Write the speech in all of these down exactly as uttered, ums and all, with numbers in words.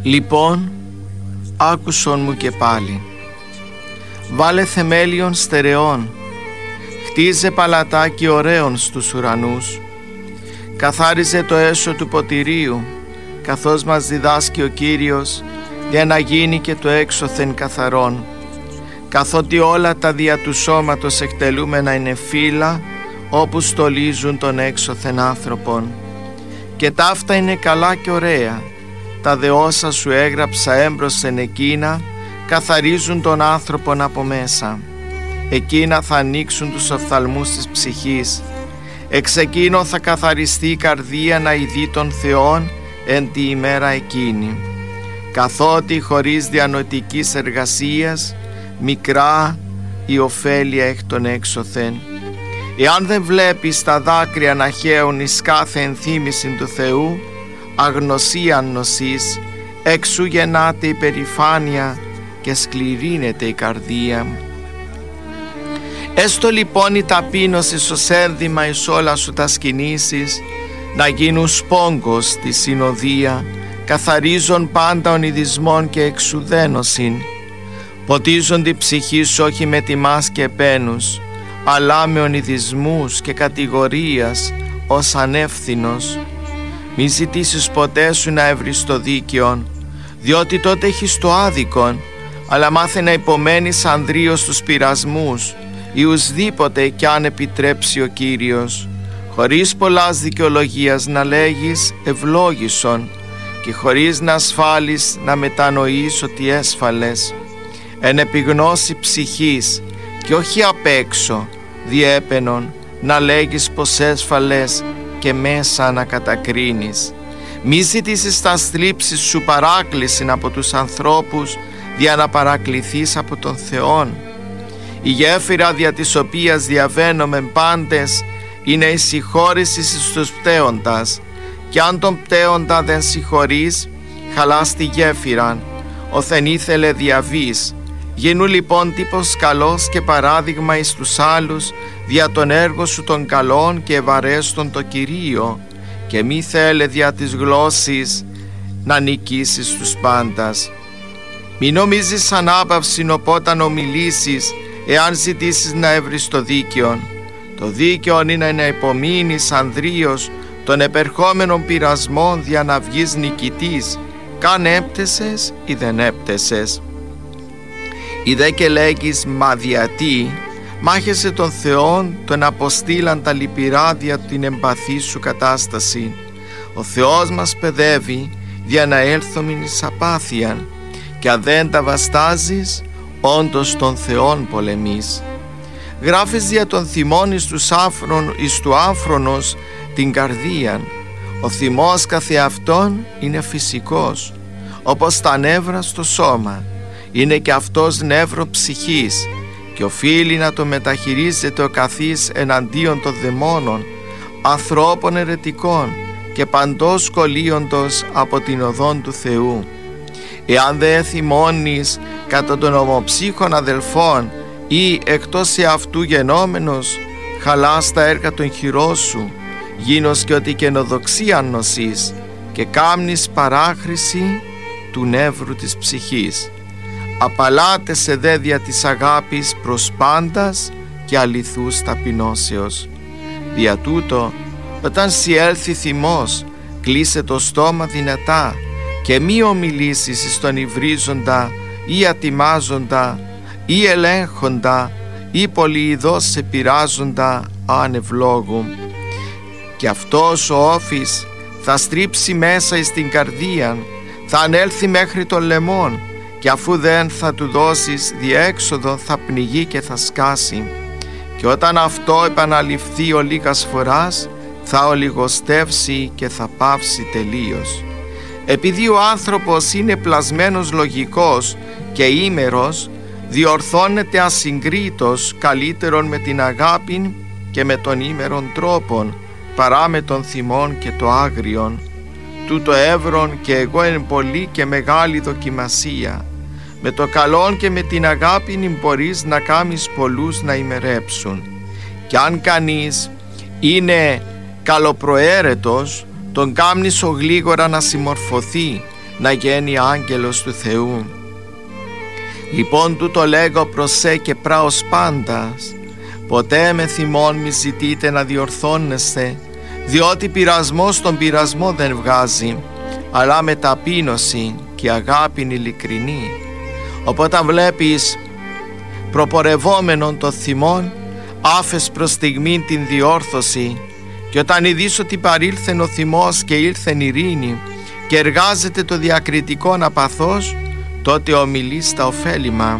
Λοιπόν, άκουσον μου και πάλι. Βάλε θεμέλιον στερεών, χτίζε παλατάκι ωραίων στους ουρανούς, καθάριζε το έσω του ποτηρίου, καθώς μας διδάσκει ο Κύριος, για να γίνει και το έξωθεν καθαρόν, καθότι όλα τα δια του σώματος εκτελούμενα είναι φύλλα, όπου στολίζουν τον έξωθεν άνθρωπον. Και ταύτα είναι καλά και ωραία, τα δε όσα σου έγραψα έμπροσθεν εκείνα, καθαρίζουν τον άνθρωπον από μέσα. Εκείνα θα ανοίξουν τους οφθαλμούς της ψυχής. Εξ εκείνο θα καθαριστεί η καρδία να ειδεί των Θεών εν τη ημέρα εκείνη. Καθότι χωρίς διανοητικής εργασίας, μικρά η ωφέλεια εκ των έξωθεν. Εάν δεν βλέπεις τα δάκρυα να χέουν εις κάθε ενθύμηση του Θεού, αγνωσίαν νοσείς, εξού γεννάται η περηφάνεια και σκληρύνεται η καρδία. Έστω λοιπόν η ταπείνωση ως ένδυμα εις όλα σου τα σκηνήσεις, να γίνουν σπόγκος τη συνοδεία, καθαρίζον πάντα ονειδισμών και εξουδένωσιν. Ποτίζον τη ψυχή σου όχι με τιμάς και επένους, αλλά με ονειδισμούς και κατηγορίας ως ανεύθυνος. Μη ζητήσεις ποτέ σου να έβρεις το δίκαιον, διότι τότε έχεις το άδικον, αλλά μάθε να υπομένεις ανδρίως τους πειρασμούς ή ουσδήποτε κι αν επιτρέψει ο Κύριος, χωρίς πολλάς δικαιολογίας να λέγεις ευλόγησον και χωρίς να ασφάλεις να μετανοείς ότι έσφαλες. Εν επιγνώση ψυχής και όχι απ' έξω διέπαινον να λέγεις πως έσφαλες και μέσα να κατακρίνεις. Μη ζητήσεις τα θλίψεις σου παράκληση από τους ανθρώπους δια να παρακληθείς από τον Θεόν. Η γέφυρα δια της οποίας διαβαίνομεν πάντες είναι η συγχώρηση στους πτέοντας, και αν τον πτέοντα δεν συγχωρείς, χαλάς τη γέφυραν, οθεν ήθελε διαβείς. Γίνου λοιπόν τύπος καλός και παράδειγμα εις τους άλλους δια τον έργο σου των καλών και ευαρέστον το Κυρίο, και μη θέλε δια της γλώσσης να νικήσεις τους πάντας. Μη νομίζεις ανάπαυση οπόταν ομιλήσεις, εάν ζητήσεις να έβρεις το δίκαιον. Το δίκαιον είναι να υπομείνεις ανδρίως των επερχόμενων πειρασμών δια να βγεις νικητής, καν έπτεσες ή δεν έπτεσες. Ή δε και λέγεις μα διατί, μάχεσαι τον Θεόν τον αποστήλαν τα λυπηρά δια την εμπαθή σου κατάσταση. Ο Θεός μας παιδεύει δια να έλθομεν εις απάθειαν, και αν δεν τα βαστάζεις, όντως τον Θεόν πολεμείς. Γράφεις δια των θυμών εις, τους άφρον, εις του άφρονος την καρδίαν. Ο θυμός καθεαυτόν είναι φυσικός, όπως τα νεύρα στο σώμα. Είναι και αυτός νεύρο ψυχής, και οφείλει να το μεταχειρίζεται ο καθής εναντίον των δαιμόνων, ανθρώπων αιρετικών και παντός κολλείοντος από την οδόν του Θεού. Εάν δε θυμώνεις κατά των ομοψύχων αδελφών ή εκτός εαυτού γενόμενος, χαλάς τα έργα των χειρών σου, γίνος και ότι καινοδοξία νοσείς και κάμνεις παράχρηση του νεύρου της ψυχής. Απαλάτεσαι δε δια της αγάπης προς πάντας και αληθούς ταπεινώσεως. Δια τούτο, όταν σοι έλθει θυμός, κλείσε το στόμα δυνατά και μη ομιλήσεις στον υβρίζοντα ή ατιμάζοντα ή ελέγχοντα ή πολυειδώς σε πειράζοντα ανευλόγου. Και αυτός ο όφης θα στρίψει μέσα εις την καρδίαν, θα ανέλθει μέχρι των λαιμών, και αφού δεν θα του δώσεις διέξοδο θα πνιγεί και θα σκάσει. Και όταν αυτό επαναληφθεί ο λίγας φοράς, θα ολιγοστεύσει και θα πάυσει τελείως. Επειδή ο άνθρωπος είναι πλασμένος λογικός και ήμερος, διορθώνεται ασυγκρίτως καλύτερον με την αγάπη και με τον ήμερον τρόπον, παρά με τον θυμόν και το άγριον. Τούτο εύρον και εγώ εν πολύ και μεγάλη δοκιμασία. Με το καλόν και με την αγάπη μπορείς να κάμεις πολλούς να ημερέψουν. Κι αν κανείς είναι καλοπροαίρετος, τον κάμνεις ο γλίγορα να συμμορφωθεί, να γίνει άγγελος του Θεού. Λοιπόν τούτο λέγω προς σε και πράος πάντας, ποτέ με θυμόν μη ζητείτε να διορθώνεστε, διότι πειρασμός τον πειρασμό δεν βγάζει, αλλά με ταπείνωση και αγάπην ειλικρινή. Οπότε βλέπεις προπορευόμενον το θυμόν, άφες προς στιγμήν την διόρθωση, και όταν ειδείς ότι παρήλθεν ο θυμός και ήλθεν ειρήνη και εργάζεται το διακριτικόν απαθώς, τότε ομιλείς τα ωφέλιμα.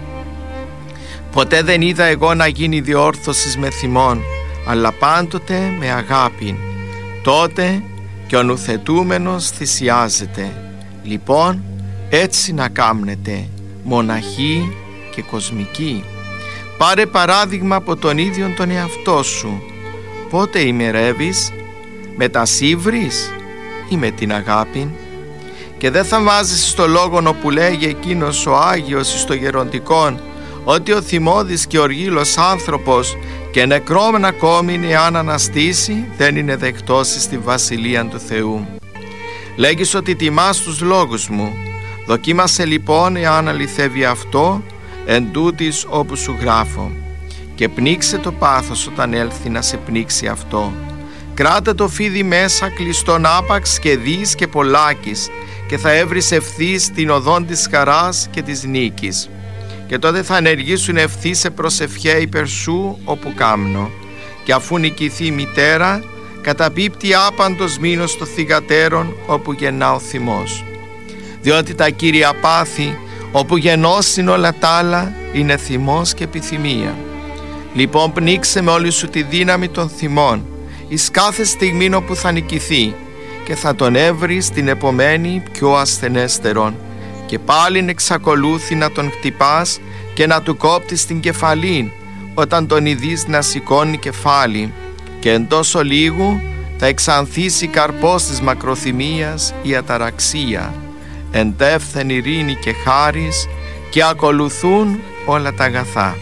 Ποτέ δεν είδα εγώ να γίνει διόρθωσης με θυμόν, αλλά πάντοτε με αγάπη. Τότε και ο νουθετούμενος θυσιάζεται. Λοιπόν, έτσι να κάμνετε, μοναχοί και κοσμικοί. Πάρε παράδειγμα από τον ίδιον τον εαυτό σου. Πότε ημερεύεις, με τα σύβρεις ή με την αγάπη? Και δεν θα βάζεις στο λόγον όπου λέγει εκείνος ο Άγιος εις το γεροντικόν, ότι ο θυμώδης και οργήλος άνθρωπος και νεκρόμεν ακόμη εάν αναστήσει, δεν είναι δεκτός στη βασιλεία του Θεού. Λέγεις ότι τιμάς τους λόγους μου. Δοκίμασε λοιπόν εάν αληθεύει αυτό εν τούτης όπου σου γράφω, και πνίξε το πάθος όταν έλθει να σε πνίξει αυτό. Κράτα το φίδι μέσα κλειστόν άπαξ και δεις και πολλάκις, και θα έβρεις ευθύς την οδόν της χαράς και της νίκης. Και τότε θα ενεργήσουν ευθύ σε προσευχέ υπέρ σου όπου κάμνο, και αφού νικηθεί η μητέρα, καταπίπτει άπαντος μήνος το θυγατέρον όπου γεννά ο θυμός. Διότι τα κύρια πάθη όπου γεννώσιν όλα τ' άλλα είναι θυμός και επιθυμία. Λοιπόν πνίξε με όλη σου τη δύναμη των θυμών εις κάθε στιγμή όπου θα νικηθεί, και θα τον έβρεις την επομένη πιο ασθενέστερον, και πάλιν εξακολούθει να τον χτυπάς και να του κόπτεις την κεφαλήν όταν τον ειδείς να σηκώνει κεφάλι, και εν τόσο λίγου θα εξανθίσει καρπός της μακροθυμίας η αταραξία, εντεύθεν ειρήνη και χάρις, και ακολουθούν όλα τα αγαθά.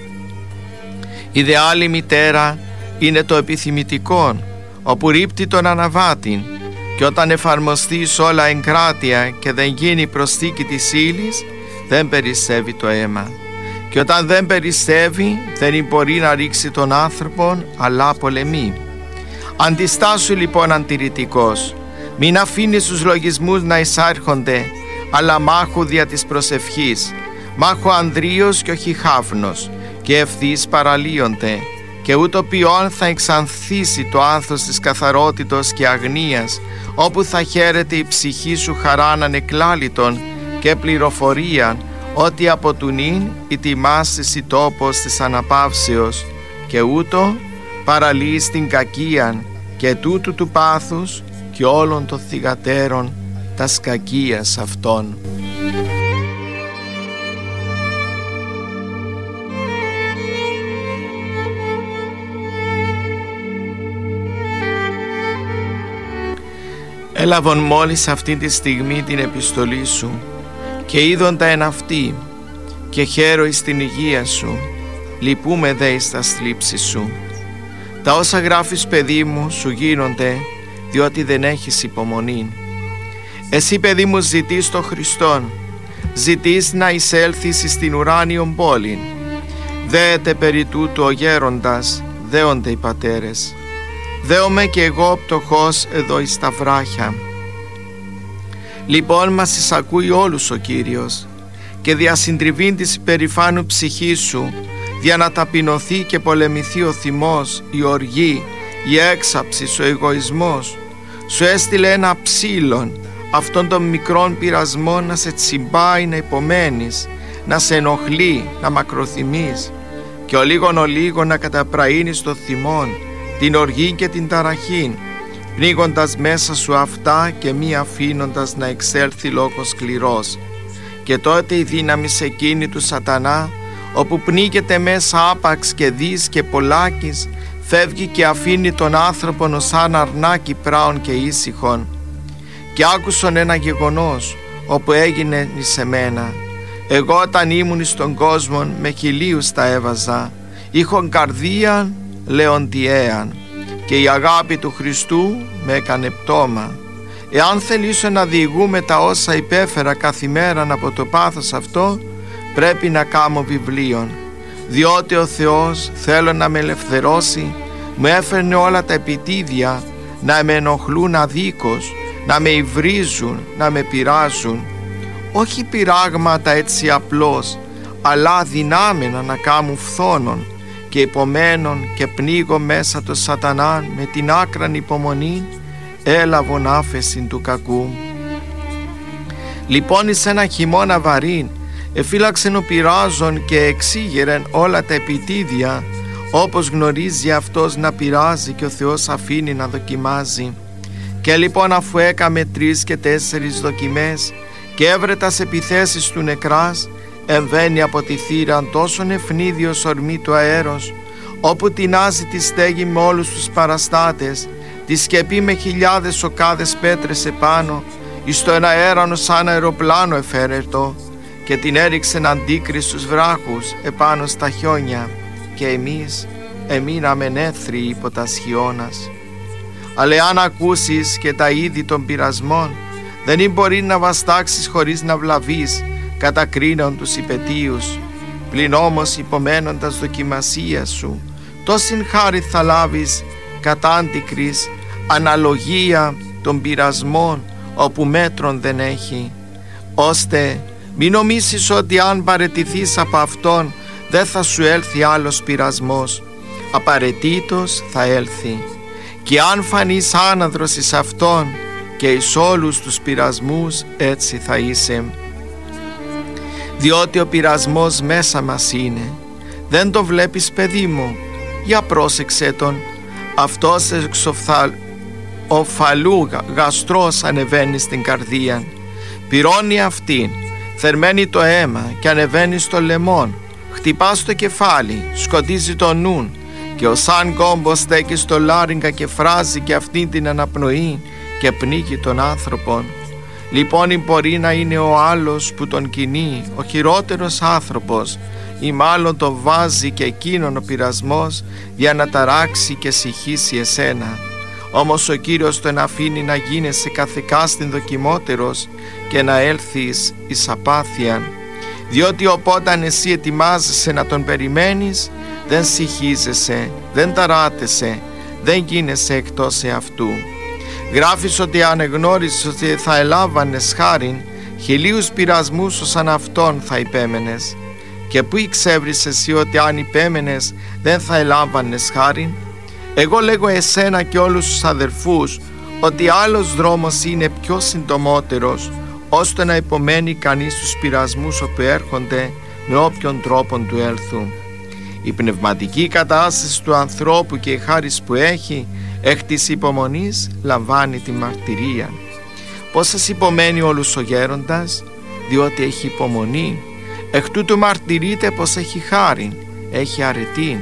Ιδεάλη μητέρα είναι το επιθυμητικόν, όπου ρίπτει τον αναβάτην, και όταν εφαρμοστεί σ' όλα εγκράτεια και δεν γίνει προσθήκη της ύλης, δεν περισσεύει το αίμα. Και όταν δεν περισσεύει, δεν μπορεί να ρίξει τον άνθρωπον, αλλά πολεμεί. Αντιστάσου λοιπόν αντιρρητικός, μην αφήνεις τους λογισμούς να εισάρχονται, αλλά μάχου δια της προσευχής, μάχου ανδρίος και όχι χάφνος, και ευθύς παραλύονται, και ούτω ποιόν θα εξανθίσει το άνθος της καθαρότητος και αγνίας, όπου θα χαίρεται η ψυχή σου χαράν ανεκλάλητον και πληροφορία, ότι από του νυν η τιμάσης η τόπος της αναπαύσεως, και ούτω παραλύεις την κακίαν και τούτου του πάθους και όλων των θυγατέρων τας κακίας αυτών. Έλαβον μόλις αυτή τη στιγμή την επιστολή σου, και είδοντα εν αυτή, και χαίρο εις την υγεία σου, λυπούμε δε εις τα θλίψη σου. Τα όσα γράφεις, παιδί μου, σου γίνονται, διότι δεν έχεις υπομονή. Εσύ, παιδί μου, ζητείς το Χριστόν, ζητείς να εισέλθεις εις την ουράνιον πόλη. Δέεται περί τούτου ο γέροντας, δέονται οι πατέρες. Δέομαι και εγώ πτωχός εδώ εις τα βράχια. Λοιπόν μας εισακούει όλους ο Κύριος, και διασυντριβήν της υπερηφάνου ψυχής σου, για να ταπεινωθεί και πολεμηθεί ο θυμός, η οργή, η έξαψη, ο εγωισμός. Σου έστειλε ένα ψήλον, αυτόν των μικρών πειρασμών, να σε τσιμπάει να υπομένεις, να σε ενοχλεί, να μακροθυμείς, και ο λίγον ο λίγον να καταπραίνεις το θυμόν, την οργή και την ταραχή, πνίγοντας μέσα σου αυτά και μη αφήνοντας να εξέλθει λόγος σκληρός. Και τότε η δύναμη σε εκείνη του σατανά, όπου πνίγεται μέσα άπαξ και δις και πολλάκις, φεύγει και αφήνει τον άνθρωπον ως σαν αρνάκι πράων και ήσυχον. Και άκουσον ένα γεγονός, όπου έγινε εις εμένα. Εγώ όταν ήμουν στον κόσμο, με χιλίους τα έβαζα, είχον καρδίαν λεοντιέαν, και η αγάπη του Χριστού με έκανε πτώμα. Εάν θελήσω να διηγούμε τα όσα υπέφερα καθημέραν από το πάθος αυτό, πρέπει να κάμω βιβλίον, διότι ο Θεός θέλω να με ελευθερώσει, μου έφερνε όλα τα επιτίδια να με ενοχλούν αδίκως, να με υβρίζουν, να με πειράζουν, όχι πειράγματα έτσι απλώς, αλλά δυνάμενα να κάμουν φθόνον, και υπομένων και πνίγω μέσα το σατανάν με την άκραν υπομονή, έλαβον άφεσιν του κακού. Λοιπόν εις ένα χειμώνα βαρύν εφύλαξεν ο πειράζων και εξήγερεν όλα τα επιτίδια, όπως γνωρίζει αυτός να πειράζει και ο Θεός αφήνει να δοκιμάζει. Και λοιπόν αφού έκαμε τρεις και τέσσερις δοκιμές και έβρε τας επιθέσεις του νεκράς, εμβαίνει από τη θύρα τόσον ευνίδιος ορμή του αέρος, όπου τεινάζει τη στέγη με όλους τους παραστάτες, τη σκεπή με χιλιάδες οκάδες πέτρες επάνω, εις το ένα αέρανο σαν αεροπλάνο εφέρετο, και την έριξεν αντίκριστους βράχους επάνω στα χιόνια, και εμείς εμείναμεν έθριοι υπό τας χιόνας. Αλλά εάν ακούσεις και τα είδη των πειρασμών, δεν μπορεί να βαστάξεις χωρίς να βλαβείς, κατακρίνον τους υπετίους. Πλην όμως υπομένοντας δοκιμασία σου, τόσην χάρη θα λάβεις κατά αντικρις αναλογία των πειρασμών, όπου μέτρον δεν έχει, ώστε μην νομίσεις ότι αν παραιτηθείς από αυτόν δεν θα σου έλθει άλλος πειρασμός. Απαραίτητος θα έλθει, και αν φανείς άναδρος εις αυτόν και εις όλους τους πειρασμούς, έτσι θα είσαι. Διότι ο πειρασμός μέσα μας είναι. Δεν το βλέπεις, παιδί μου? Για πρόσεξε τον. Αυτός εξ οφαλού γαστρός ανεβαίνει στην καρδία, πυρώνει αυτήν, θερμαίνει το αίμα και ανεβαίνει στο λαιμόν, χτυπά στο κεφάλι, σκοτίζει το νουν, και ο σαν κόμπος στέκει στο λάριγγα και φράζει και αυτή την αναπνοή και πνίγει τον άνθρωπον. Λοιπόν μπορεί να είναι ο άλλος που τον κινεί, ο χειρότερος άνθρωπος, ή μάλλον το βάζει και εκείνον ο πειρασμός για να ταράξει και συχήσει εσένα. Όμως ο Κύριος τον αφήνει να γίνεσαι καθηκάστην δοκιμότερος και να έλθεις εις απάθειαν, διότι οπότε εσύ ετοιμάζεσαι να τον περιμένεις, δεν συχίζεσαι, δεν ταράτεσαι, δεν γίνεσαι εκτός εαυτού. Γράφεις ότι αν εγνώρισες ότι θα ελάβανες χάριν, χιλίους πειρασμούς όσαν αυτόν θα υπέμενες. Και πού εξεύρεις εσύ ότι αν υπέμενες δεν θα ελάμβανες χάριν? Εγώ λέγω εσένα και όλους τους αδερφούς ότι άλλος δρόμος είναι πιο συντομότερος, ώστε να υπομένει κανείς τους πειρασμούς όπου έρχονται με όποιον τρόπον του έλθουν. Η πνευματική κατάσταση του ανθρώπου και η χάρις που έχει εκ της υπομονής λαμβάνει τη μαρτυρία. Πώς σας υπομένει όλους ο γέροντας? Διότι έχει υπομονή. Εκ τούτου μαρτυρείται πως έχει χάριν, έχει αρετήν.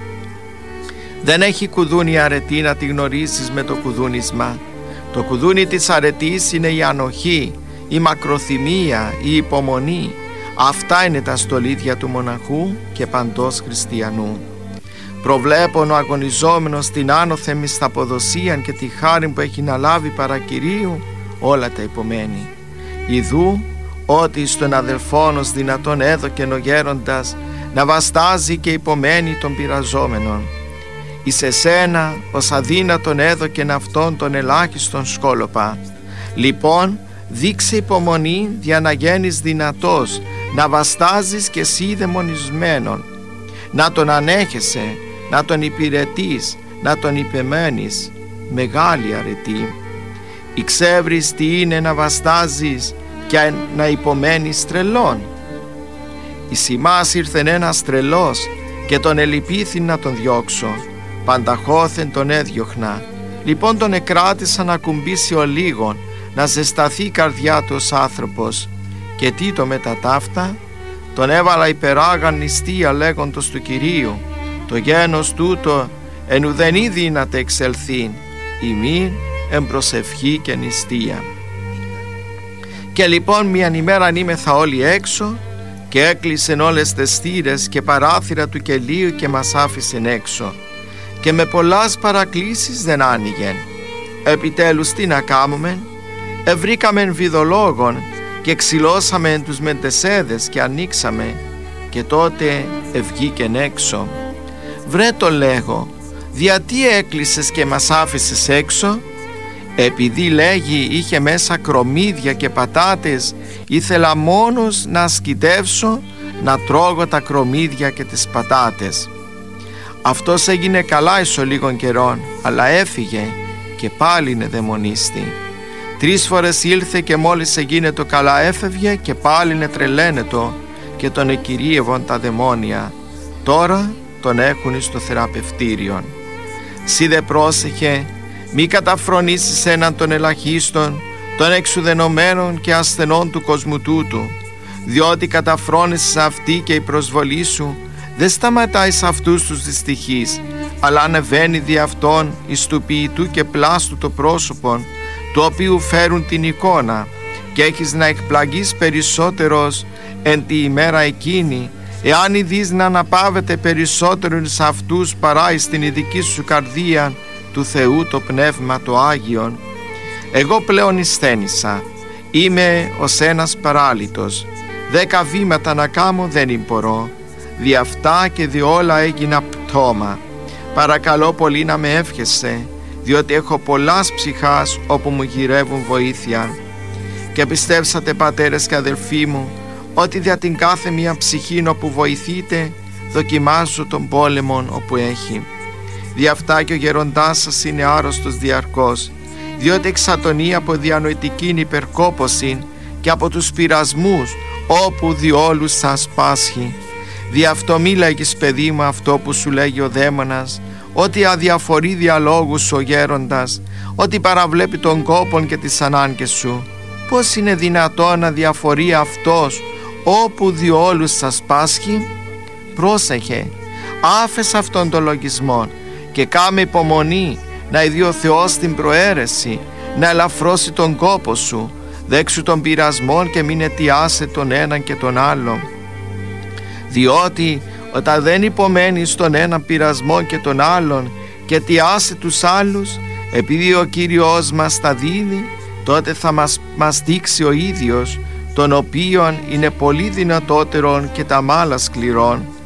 Δεν έχει κουδούνι αρετή να τη γνωρίζεις με το κουδούνισμα. Το κουδούνι της αρετής είναι η ανοχή, η μακροθυμία, η υπομονή. Αυτά είναι τα στολίδια του μοναχού και παντός χριστιανού. Προβλέπων ο αγωνιζόμενος την άνωθεν μισθαποδοσία και τη χάρη που έχει να λάβει παρά Κυρίου, όλα τα υπομένει. Ιδού ότι στον αδελφόνος δυνατόν έδωκεν ο γέροντας να βαστάζει και υπομένει των πειραζόμενων. Εις εσένα ως αδύνατον έδωκεν αυτόν τον ελάχιστον σκόλοπα. Λοιπόν δείξε υπομονή για να γίνεις δυνατός, να βαστάζεις και εσύ δαιμονισμένον, να τον ανέχεσαι, να τον υπηρετείς, να τον υπεμένεις. Μεγάλη αρετή. Εξεύρεις τι είναι να βαστάζεις και να υπομένεις τρελών. Εις ημάς ήρθεν ένας τρελός και τον ελυπήθη να τον διώξω, πανταχώθεν τον έδιωχνα. Λοιπόν τον εκράτησα να κουμπίσει ο λίγον, να ζεσταθεί η καρδιά του ως άνθρωπος. Και τι το μετά ταύτα? Τον έβαλα υπεράγαν νηστεία λέγοντος του Κυρίου, το γένος τούτο εν ουδενή δύναται εξελθήν, ημίν εν προσευχή και νηστεία. Και λοιπόν μίαν ημέραν είμεθα όλοι έξω και έκλεισεν όλες τες θύρες και παράθυρα του κελίου και μας άφησεν έξω, και με πολλάς παρακλήσεις δεν άνοιγεν. Επιτέλους τι να κάμουμε? Ευρήκαμεν βιδολόγων και ξυλώσαμε τους μεντεσέδες και ανοίξαμε, και τότε ευγήκεν έξω. Βρε, το λέγω, γιατί έκλεισες και μας άφησες έξω? Επειδή, λέγει, είχε μέσα κρομμύδια και πατάτες, ήθελα μόνος να ασκητεύσω, να τρώγω τα κρομμύδια και τις πατάτες. Αυτός έγινε καλά ίσο λίγων καιρών, αλλά έφυγε και πάλιν εδαιμονίστη. Τρεις φορές ήλθε και μόλις έγινε το καλά έφευγε και πάλιν ετρελαίνετο και τον εκυρίευον τα δαιμόνια. Τώρα τον έχουν στο θεραπευτήριον. Σύ δε πρόσεχε, μη καταφρονήσεις έναν των ελαχίστων, των εξουδενωμένων και ασθενών του κόσμου τούτου, διότι καταφρόνησες αυτή και η προσβολή σου δεν σταματάει σε αυτούς τους δυστυχείς, αλλά ανεβαίνει δι' αυτόν εις του ποιητού και πλάστου το πρόσωπον, του οποίου φέρουν την εικόνα, και έχεις να εκπλαγείς περισσότερος εν τη ημέρα εκείνη, εάν ειδείς να αναπαύεται περισσότερο σε αυτούς παρά εις την ειδική σου καρδία του Θεού το Πνεύμα το Άγιον. Εγώ πλέον εισθένησα, είμαι ως ένας παράλυτος, δέκα βήματα να κάμω δεν μπορώ, δι' αυτά και δι' όλα έγινα πτώμα. Παρακαλώ πολύ να με εύχεσαι, διότι έχω πολλάς ψυχάς όπου μου γυρεύουν βοήθεια. Και πιστεύσατε, πατέρες και αδελφοί μου, ότι δια την κάθε μία ψυχήν όπου βοηθείτε δοκιμάζω τον πόλεμον όπου έχει. Δι' αυτά και ο γεροντάς σας είναι άρρωστος διαρκώς, διότι εξατονεί από διανοητικήν υπερκόπωσιν και από τους πειρασμούς όπου διόλου σας πάσχει. Δι' αυτό μη λέγεις, παιδί μου, αυτό που σου λέγει ο δαίμονας, ότι αδιαφορεί διαλόγους ο γέροντας, ότι παραβλέπει τον κόπον και τις ανάγκες σου. Πώς είναι δυνατό να διαφορεί αυτός όπου διόλου σας πάσχει? Πρόσεχε, άφες αυτόν τον λογισμό και κάμε υπομονή να ειδεί ο Θεός την προαίρεση, να ελαφρώσει τον κόπο σου, δέξου των πειρασμών και μην αιτιάσε τον έναν και τον άλλον. Διότι όταν δεν υπομένεις τον έναν πειρασμό και τον άλλον και αιτιάσε τους άλλους, επειδή ο Κύριος μας τα δίδει, τότε θα μας, μας δείξει ο ίδιος, τον οποίον είναι πολύ δυνατότερον και τα μάλα σκληρών,